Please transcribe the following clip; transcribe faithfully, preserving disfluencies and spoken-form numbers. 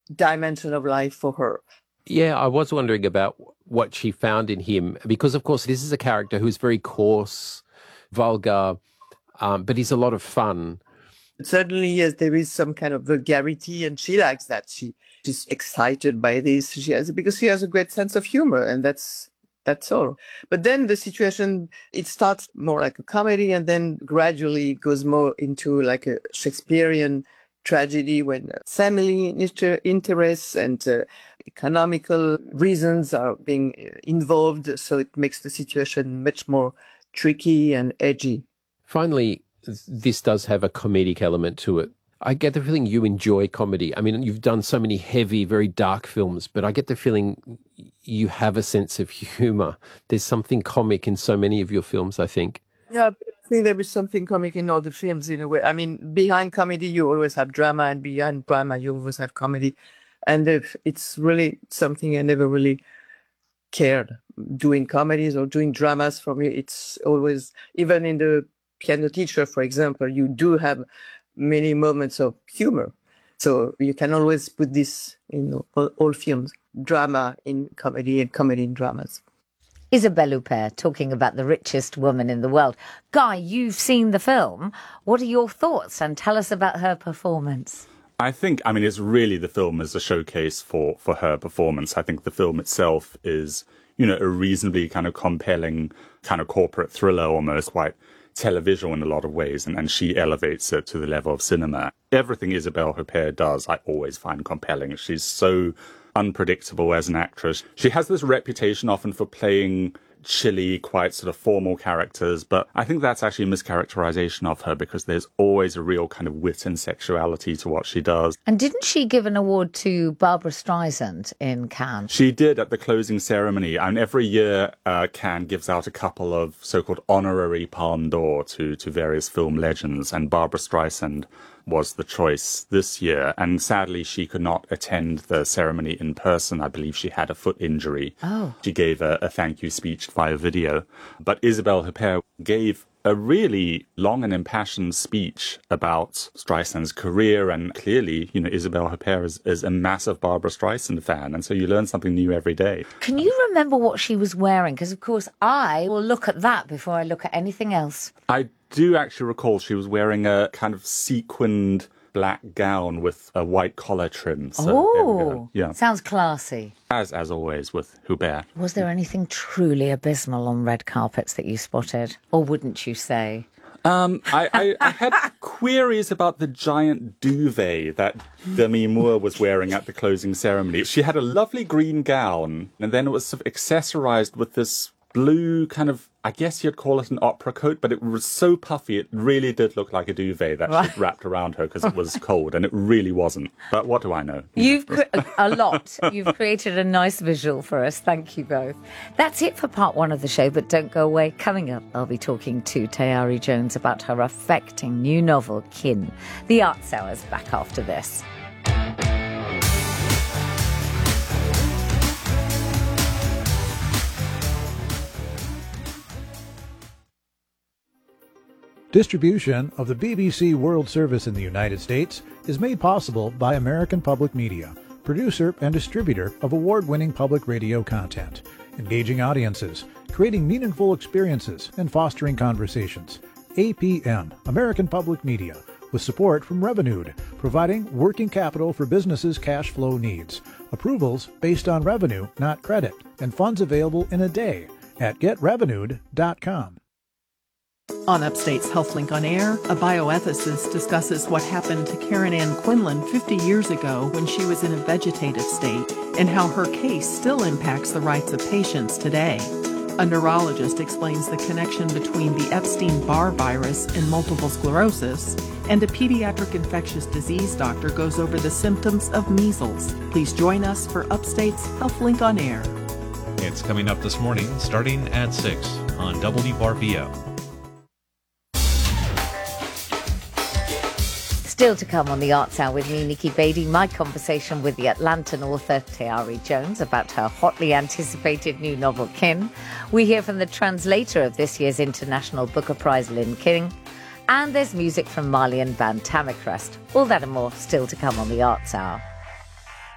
dimension of life for her. Yeah, I was wondering about what she found in him, because, of course, this is a character who's very coarse, vulgar, um, but he's a lot of fun. Certainly, yes, there is some kind of vulgarity, and she likes that. She she's excited by this. She has because she has a great sense of humor, and that's that's all. But then the situation, it starts more like a comedy, and then gradually it goes more into like a Shakespearean tragedy when family interests and uh, economical reasons are being involved. So it makes the situation much more tricky and edgy. Finally, this does have a comedic element to it. I get the feeling you enjoy comedy. I mean, you've done so many heavy, very dark films, but I get the feeling you have a sense of humor. There's something comic in so many of your films, I think. Yeah, I think there is something comic in all the films in a way. I mean, behind comedy, you always have drama, and behind drama, you always have comedy. And if it's really something I never really cared. Doing comedies or doing dramas for me, it's always, even in the Piano Teacher, for example, you do have many moments of humor. So you can always put this in all, all films, drama in comedy and comedy in dramas. Isabelle Huppert talking about the richest woman in the world. Guy, you've seen the film. What are your thoughts? And tell us about her performance. I think, I mean, it's really the film as a showcase for, for her performance. I think the film itself is, you know, a reasonably kind of compelling kind of corporate thriller, almost quite televisual in a lot of ways, and, and she elevates it to the level of cinema. Everything Isabelle Huppert does, I always find compelling. She's so unpredictable as an actress. She has this reputation often for playing chilly, quite sort of formal characters, but I think that's actually a mischaracterization of her, because there's always a real kind of wit and sexuality to what she does. And didn't she give an award to Barbra Streisand in Cannes? She did at the closing ceremony, and every year uh, Cannes gives out a couple of so-called honorary Palme d'Or to, to various film legends, and Barbra Streisand was the choice this year, and sadly she could not attend the ceremony in person. I believe she had a foot injury. Oh. She gave a, a thank you speech via video. But Isabelle Huppert gave a really long and impassioned speech about Streisand's career, and clearly, you know, Isabelle Huppert is, is a massive Barbra Streisand fan, and so you learn something new every day. Can you remember what she was wearing? Because, of course, I will look at that before I look at anything else. I do actually recall she was wearing a kind of sequined black gown with a white collar trim. So, oh, yeah. Sounds classy. As as always with Huppert. Was there anything truly abysmal on red carpets that you spotted? Or wouldn't you say? Um, I, I, I had queries about the giant duvet that Demi Moore was wearing at the closing ceremony. She had a lovely green gown, and then it was sort of accessorized with this blue kind of, I guess you'd call it an opera coat, but it was so puffy, it really did look like a duvet that she'd wrapped around her because it was cold, and it really wasn't. But what do I know? You've cre- a lot. You've created a nice visual for us. Thank you both. That's it for part one of the show, but don't go away. Coming up, I'll be talking to Tayari Jones about her affecting new novel, Kin. The Arts Hour's back after this. Distribution of the B B C World Service in the United States is made possible by American Public Media, producer and distributor of award-winning public radio content, engaging audiences, creating meaningful experiences, and fostering conversations. A P M, American Public Media, with support from Revenued, providing working capital for businesses' cash flow needs. Approvals based on revenue, not credit, and funds available in a day at get revenued dot com. On Upstate's HealthLink on Air, a bioethicist discusses what happened to Karen Ann Quinlan fifty years ago when she was in a vegetative state, and how her case still impacts the rights of patients today. A neurologist explains the connection between the Epstein-Barr virus and multiple sclerosis, and a pediatric infectious disease doctor goes over the symptoms of measles. Please join us for Upstate's HealthLink on Air. It's coming up this morning, starting at six on W R B O. Still to come on the Arts Hour with me, Nikki Beattie, my conversation with the Atlantan author Tayari Jones about her hotly anticipated new novel, Kin. We hear from the translator of this year's International Booker Prize, Lynn King. And there's music from Marley and Band Tamacrest. All that and more still to come on the Arts Hour.